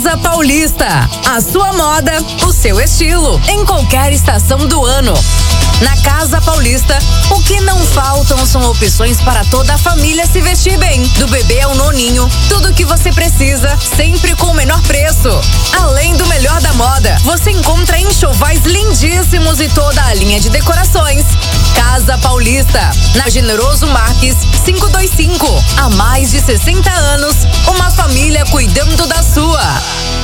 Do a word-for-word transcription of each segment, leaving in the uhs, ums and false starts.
Casa Paulista, a sua moda, o seu estilo, em qualquer estação do ano. Na Casa Paulista, o que não faltam são opções para toda a família se vestir bem. Do bebê ao noninho, tudo o que você precisa, sempre com o menor preço. Além do melhor da moda, você encontra enxovais lindíssimos e toda a linha de decorações. Casa Paulista, na Generoso Marques quinhentos e vinte e cinco. Há mais de sessenta anos, uma família cuidando da sua.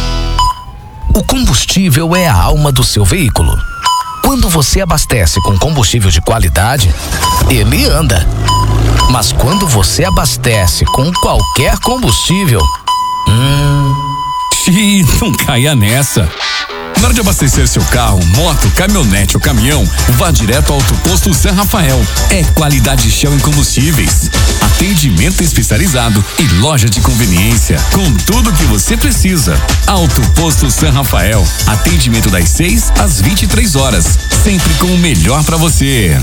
O combustível é a alma do seu veículo. Quando você abastece com combustível de qualidade, ele anda. Mas quando você abastece com qualquer combustível, hum... Ih, não caia nessa. Na hora de abastecer seu carro, moto, caminhonete ou caminhão, vá direto ao Auto Posto San Rafael. É qualidade Shell em combustíveis, atendimento especializado e loja de conveniência com tudo que você precisa. Auto Posto San Rafael, atendimento das seis às vinte e três horas, sempre com o melhor para você.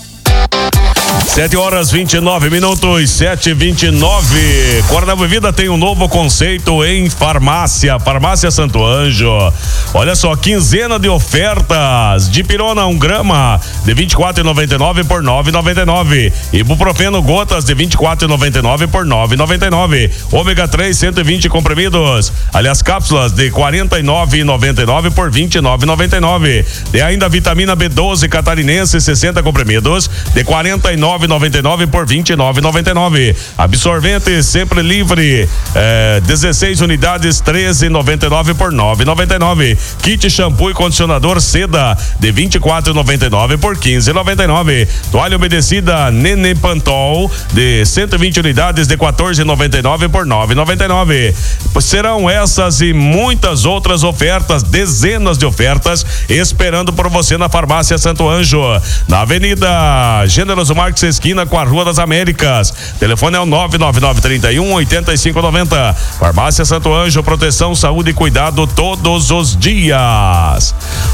Sete horas vinte e nove minutos, sete e vinte e nove. Cornel Vida tem um novo conceito em farmácia, Farmácia Santo Anjo. Olha só, quinzena de ofertas. Dipirona um grama de vinte e quatro reais e noventa e nove por nove reais e noventa e nove. Ibuprofeno gotas de vinte e quatro reais e noventa e nove por nove reais e noventa e nove. Ômega três cento e vinte comprimidos. Aliás, cápsulas de quarenta e nove reais e noventa e nove por vinte e nove reais e noventa e nove. Tem ainda vitamina B doze catarinense sessenta comprimidos de quarenta e nove reais e noventa e nove por vinte e nove reais e noventa e nove. Absorvente sempre livre, é, dezesseis unidades, treze reais e noventa e nove por nove reais e noventa e nove. Kit shampoo e condicionador Seda de vinte e quatro reais e noventa e nove por quinze reais e noventa e nove. Toalha umedecida Nene Pantol de cento e vinte unidades de quatorze reais e noventa e nove por nove reais e noventa e nove. Serão essas e muitas outras ofertas, dezenas de ofertas esperando por você na Farmácia Santo Anjo, na Avenida Generoso Marques, esquina com a Rua das Américas. Telefone é o nove nove nove, trinta e um, oitenta e cinco, noventa. Farmácia Santo Anjo, proteção, saúde e cuidado todos os dias.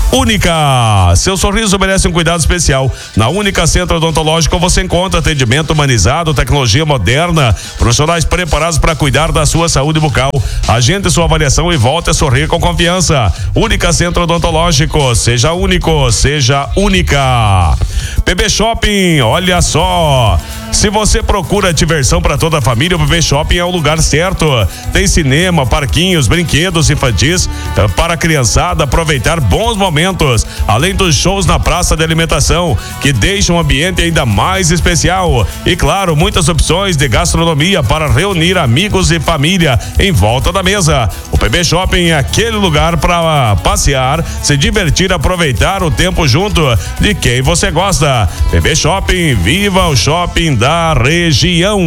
Única, seu sorriso merece um cuidado especial. Na Única Centro Odontológico você encontra atendimento humanizado, tecnologia moderna, profissionais preparados para cuidar da sua saúde bucal. Agende sua avaliação e volte a sorrir com confiança. Única Centro Odontológico, seja único, seja única. P B Shopping, olha só, se você procura diversão para toda a família, o P B Shopping é o lugar certo. Tem cinema, parquinhos, brinquedos infantis para a criançada aproveitar bons momentos, além dos shows na praça de alimentação, que deixam o ambiente ainda mais especial. E claro, muitas opções de gastronomia para reunir amigos e família em volta da mesa. O P B Shopping é aquele lugar para passear, se divertir, aproveitar o tempo junto de quem você gosta. P B Shopping, viva o shopping da região.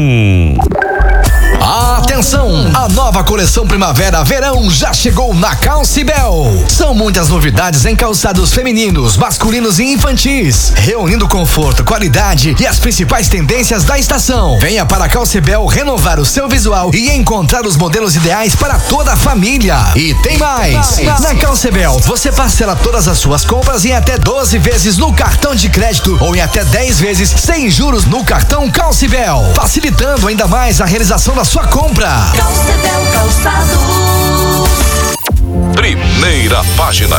Atenção! A nova coleção Primavera-Verão já chegou na Calcibel. São muitas novidades em calçados femininos, masculinos e infantis, reunindo conforto, qualidade e as principais tendências da estação. Venha para a Calcibel renovar o seu visual e encontrar os modelos ideais para toda a família. E tem mais! Na Calcibel você parcela todas as suas compras em até doze vezes no cartão de crédito ou em até dez vezes sem juros no cartão Calcibel, facilitando ainda mais a realização da sua compra. Calcibel Calçados. Primeira página.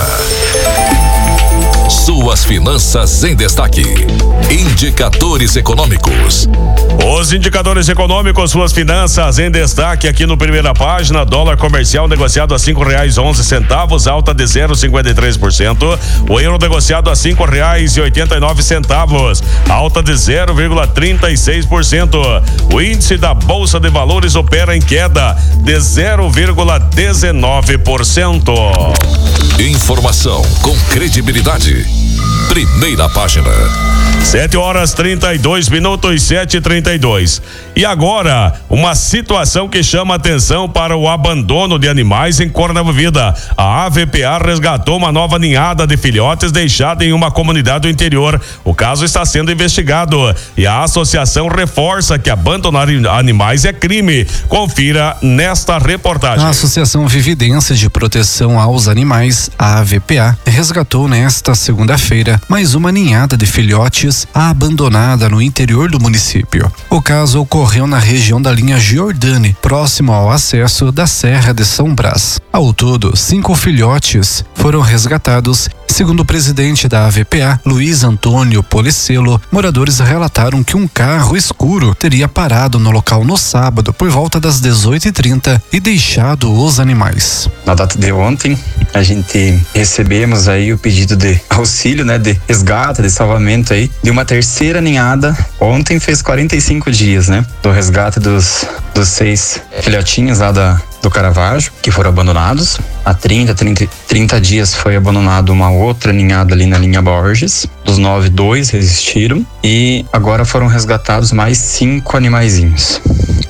Suas finanças em destaque. Indicadores econômicos. Os indicadores econômicos, suas finanças em destaque aqui no Primeira Página. Dólar comercial negociado a cinco reais e onze centavos, alta de zero vírgula cinquenta e três por cento. O euro negociado a cinco reais e oitenta e nove centavos, alta de zero vírgula trinta e seis por cento. O índice da Bolsa de Valores opera em queda de zero vírgula dezenove por cento. Informação com credibilidade. Primeira Página. Sete horas trinta e dois minutos, sete e trinta e dois. E agora, uma situação que chama atenção para o abandono de animais em Cornel Vida. A A V P A resgatou uma nova ninhada de filhotes deixada em uma comunidade do interior. O caso está sendo investigado e a associação reforça que abandonar animais é crime. Confira nesta reportagem. A Associação Vividência de Proteção aos Animais, a A V P A, resgatou nesta segunda-feira mais uma ninhada de filhotes abandonada no interior do município. O caso ocorreu ocorreu na região da linha Giordani, próximo ao acesso da Serra de São Brás. Ao todo, cinco filhotes foram resgatados. Segundo o presidente da A V P A, Luiz Antônio Policelo, moradores relataram que um carro escuro teria parado no local no sábado por volta das dezoito e trinta e deixado os animais. Na data de ontem, a gente recebemos aí o pedido de auxílio, né, de resgate, de salvamento aí, de uma terceira ninhada. Ontem fez quarenta e cinco dias, né, do resgate dos, dos seis filhotinhos lá da do Caravaggio, que foram abandonados. Há trinta, trinta, trinta dias foi abandonado uma outra ninhada ali na linha Borges. Dos nove, dois resistiram. E agora foram resgatados mais cinco animaizinhos.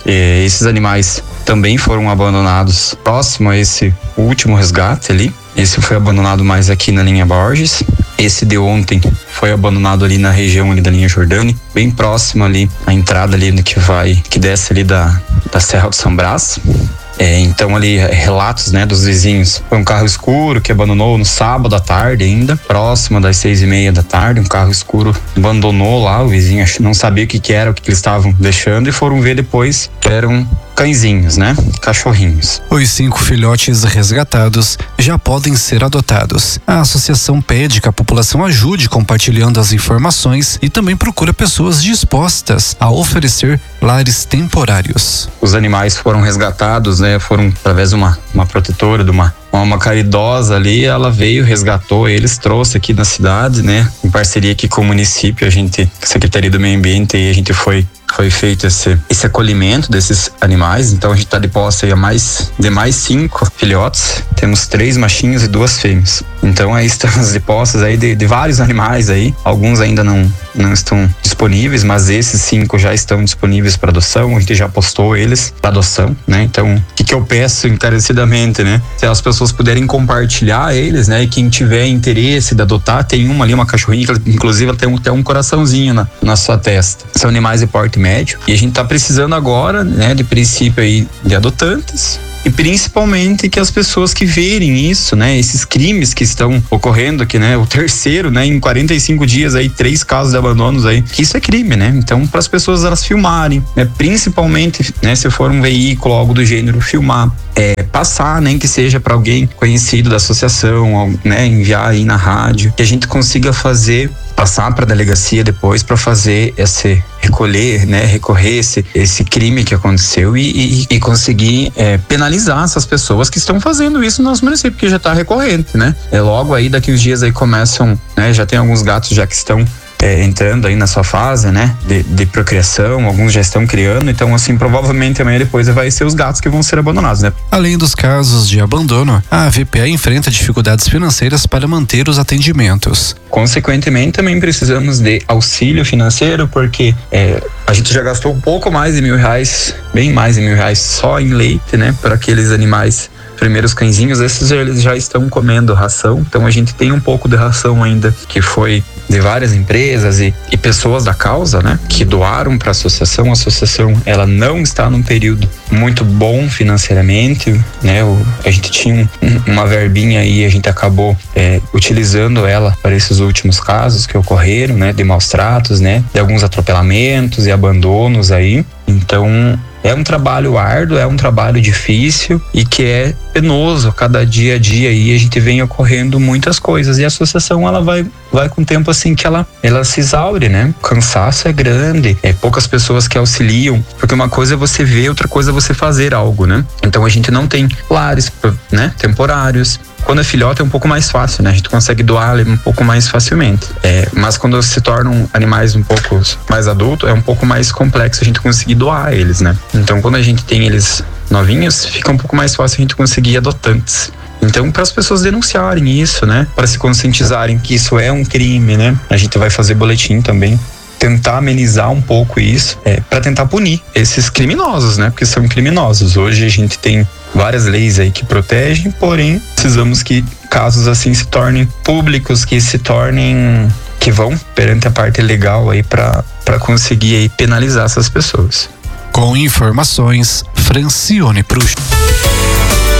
E esses animais também foram abandonados próximo a esse último resgate ali. Esse foi abandonado mais aqui na linha Borges. Esse de ontem foi abandonado ali na região ali da linha Giordani, bem próximo ali, a entrada ali que vai, que desce ali da, da Serra do São Brás. É, então ali relatos, né, dos vizinhos. Foi um carro escuro que abandonou no sábado à tarde ainda, próximo das seis e meia da tarde. Um carro escuro abandonou lá, o vizinho não sabia o que que era, o que que eles estavam deixando, e foram ver depois que eram cãezinhos, né? Cachorrinhos. Os cinco filhotes resgatados já podem ser adotados. A associação pede que a população ajude compartilhando as informações e também procura pessoas dispostas a oferecer lares temporários. Os animais foram resgatados, né? Foram através de uma, uma protetora, de uma uma caridosa ali, ela veio, resgatou eles, trouxe aqui na cidade, né? Em parceria aqui com o município, a gente, Secretaria do Meio Ambiente, e a gente foi foi feito esse, esse acolhimento desses animais. Então a gente está de posse aí a mais, de mais cinco filhotes. Temos três machinhos e duas fêmeas. Então aí estamos de posses aí de, de vários animais aí. Alguns ainda não, não estão disponíveis, mas esses cinco já estão disponíveis para adoção. A gente já postou eles para adoção, né? Então o que, que eu peço encarecidamente, né? Se as pessoas puderem compartilhar eles, né? E quem tiver interesse de adotar, tem uma ali, uma cachorrinha, que inclusive ela tem até um coraçãozinho na, na sua testa. São animais de porte médio, e a gente tá precisando agora, né, de princípio aí de adotantes, e principalmente que as pessoas que verem isso, né, esses crimes que estão ocorrendo aqui, né, o terceiro, né, em quarenta e cinco dias aí, três casos de abandonos aí, que isso é crime, né? Então, para as pessoas elas filmarem, né, principalmente, né, se for um veículo, algo do gênero, filmar, é, passar, nem que seja para alguém conhecido da associação, né, enviar aí na rádio, que a gente consiga fazer, passar para a delegacia depois para fazer esse recolher, né, recorrer esse, esse crime que aconteceu e, e, e conseguir é, penalizar essas pessoas que estão fazendo isso no nosso município, que já está recorrente, né? É, logo aí, daqui uns dias aí começam, né, já tem alguns gatos já que estão É, entrando aí na sua fase, né, de, de procriação, alguns já estão criando, então assim, provavelmente amanhã depois vai ser os gatos que vão ser abandonados, né? Além dos casos de abandono, a A V P A enfrenta dificuldades financeiras para manter os atendimentos. Consequentemente, também precisamos de auxílio financeiro, porque é, a gente já gastou um pouco mais de mil reais, bem mais de mil reais só em leite, né, para aqueles animais primeiros cãezinhos. Esses eles já estão comendo ração, então a gente tem um pouco de ração ainda que foi de várias empresas e, e pessoas da causa, né, que doaram para a associação. A associação, ela não está num período muito bom financeiramente, né? O, a gente tinha um, uma verbinha aí, a gente acabou é, utilizando ela para esses últimos casos que ocorreram, né, de maus tratos, né, de alguns atropelamentos e abandonos aí. Então é um trabalho árduo, é um trabalho difícil e que é penoso. Cada dia a dia aí a gente vem ocorrendo muitas coisas, e a associação ela vai, vai com o tempo assim que ela, ela se exaure, né? O cansaço é grande, é poucas pessoas que auxiliam, porque uma coisa é você ver, outra coisa é você fazer algo, né? Então a gente não tem lares, né, temporários. Quando é filhote é um pouco mais fácil, né? A gente consegue doar um pouco mais facilmente. É, mas quando se tornam animais um pouco mais adultos, é um pouco mais complexo a gente conseguir doar eles, né? Então, quando a gente tem eles novinhos, fica um pouco mais fácil a gente conseguir adotantes. Então, para as pessoas denunciarem isso, né? Para se conscientizarem que isso é um crime, né? A gente vai fazer boletim também. Tentar amenizar um pouco isso, é, para tentar punir esses criminosos, né? Porque são criminosos. Hoje a gente tem várias leis aí que protegem, porém precisamos que casos assim se tornem públicos, que se tornem, que vão perante a parte legal aí para para conseguir aí penalizar essas pessoas. Com informações, Francione Prush.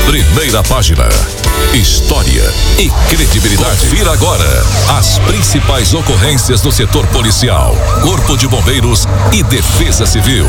Primeira página. História e credibilidade. Confira agora as principais ocorrências do setor policial, Corpo de Bombeiros e Defesa Civil.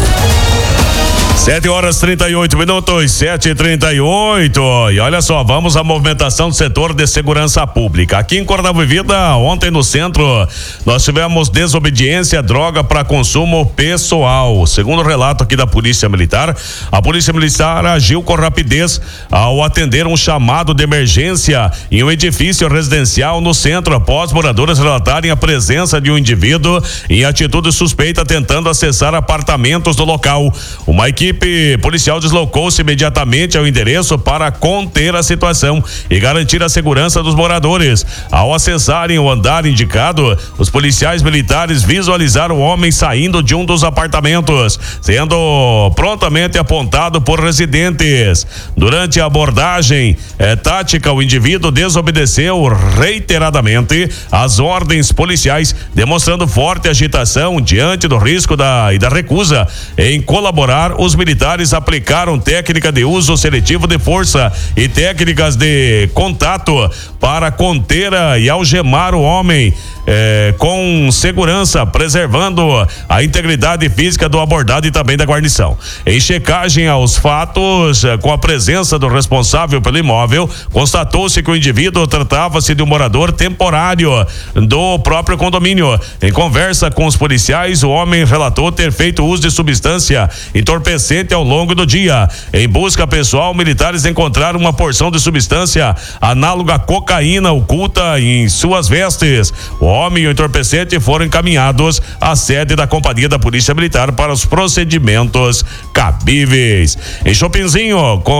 sete horas trinta e oito minutos, sete e trinta e oito. E olha só, vamos à movimentação do setor de segurança pública. Aqui em Coronel Vivida, ontem no centro, nós tivemos desobediência, droga para consumo pessoal. Segundo o relato aqui da Polícia Militar, a Polícia Militar agiu com rapidez ao atender um chamado de emergência em um edifício residencial no centro, após moradores relatarem a presença de um indivíduo em atitude suspeita tentando acessar apartamentos do local. Uma equipe policial deslocou-se imediatamente ao endereço para conter a situação e garantir a segurança dos moradores. Ao acessarem o andar indicado, os policiais militares visualizaram o homem saindo de um dos apartamentos, sendo prontamente apontado por residentes. Durante a abordagem eh, tática, o indivíduo desobedeceu reiteradamente as ordens policiais, demonstrando forte agitação diante do risco da, e da recusa em colaborar. Os militares aplicaram técnica de uso seletivo de força e técnicas de contato para conter e algemar o homem eh, com segurança, preservando a integridade física do abordado e também da guarnição. Em checagem aos fatos, eh, com a presença do responsável pelo imóvel, constatou-se que o indivíduo tratava-se de um morador temporário do próprio condomínio. Em conversa com os policiais, o homem relatou ter feito uso de substância entorpecente ao longo do dia. Em busca pessoal, militares encontraram uma porção de substância análoga à cocaína oculta em suas vestes. O homem e o entorpecente foram encaminhados à sede da Companhia da Polícia Militar para os procedimentos cabíveis. Em Chopinzinho,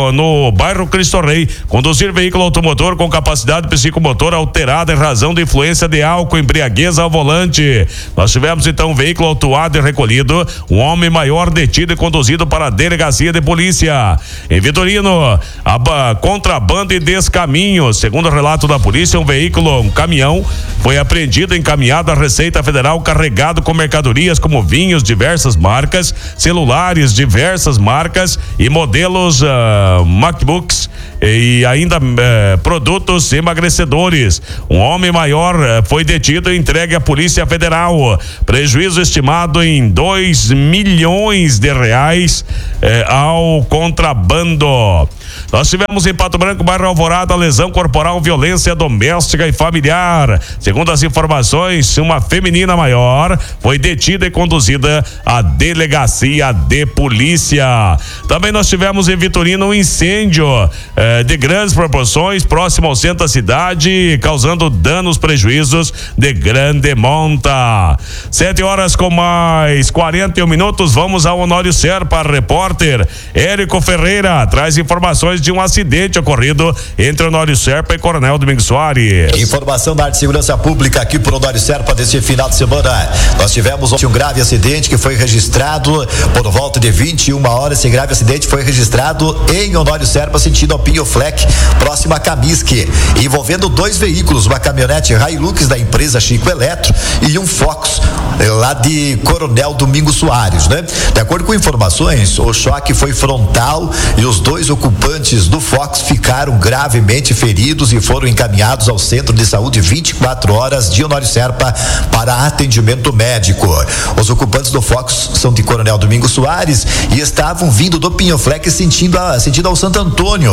no bairro Cristo Rei, conduzir veículo automotor com capacidade psicomotora alterada em razão de influência de álcool, embriaguez ao volante. Nós tivemos então um veículo autuado e recolhido, um homem maior detido e conduzido para a delegacia de polícia. Em Vitorino, a contrabando e descaminho. Segundo o relato da polícia, um veículo, um caminhão, foi apreendido e encaminhado à Receita Federal carregado com mercadorias como vinhos, diversas marcas, celulares, diversas marcas e modelos uh, MacBooks e ainda uh, produtos emagrecedores. Um homem maior uh, foi detido e entregue à Polícia Federal. Prejuízo estimado em dois milhões de reais uh, ao contrabando. Nós tivemos em Pato Branco, bairro Alvorada, lesão corporal, violência doméstica e familiar. Segundo as informações, uma feminina maior foi detida e conduzida à delegacia de polícia. Também nós tivemos em Vitorino um incêndio eh, de grandes proporções próximo ao centro da cidade, causando danos, prejuízos de grande monta. Sete horas com mais quarenta e um minutos, vamos ao Honório Serpa. Repórter Érico Ferreira traz informações de um acidente ocorrido entre Honório Serpa e Coronel Domingos Soares. Informação da área de segurança pública aqui por Honório Serpa desse final de semana. Nós tivemos um grave acidente que foi registrado por volta de vinte e uma horas. Esse grave acidente foi registrado em Honório Serpa, sentido ao Pinhofleck, próximo a Camisque, envolvendo dois veículos, uma caminhonete Hilux da empresa Chico Eletro e um Fox lá de Coronel Domingos Soares, né? De acordo com informações, o choque foi frontal e os dois ocupantes do Fox ficaram gravemente feridos e foram encaminhados ao Centro de Saúde vinte e quatro horas de Honório Serpa para atendimento médico. Os ocupantes do Fox são de Coronel Domingos Soares e estavam vindo do Pinhofleck sentindo, a, sentindo ao Santo Antônio.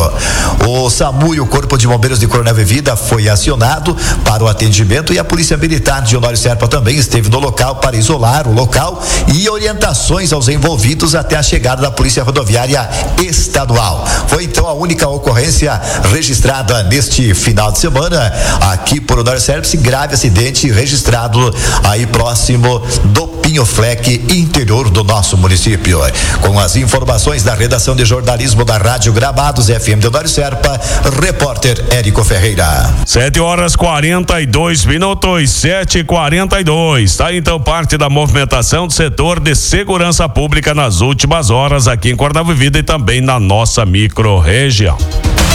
O SAMU e o Corpo de Bombeiros de Coronel Vivida foi acionado para o atendimento e a Polícia Militar de Honório Serpa também esteve no local para isolar o local e orientações aos envolvidos até a chegada da Polícia Rodoviária Estadual. Foi então a única ocorrência registrada neste final de semana aqui por Honório Serpa, esse grave acidente registrado aí próximo do Pinhofleck, interior do nosso município. Com as informações da redação de jornalismo da Rádio Gramados F M de Honório Serpa, repórter Érico Ferreira. Sete horas quarenta e dois minutos, sete e quarenta e dois. Tá então parte da movimentação do setor de segurança pública nas últimas horas aqui em Coronel Vivida e também na nossa micro-região.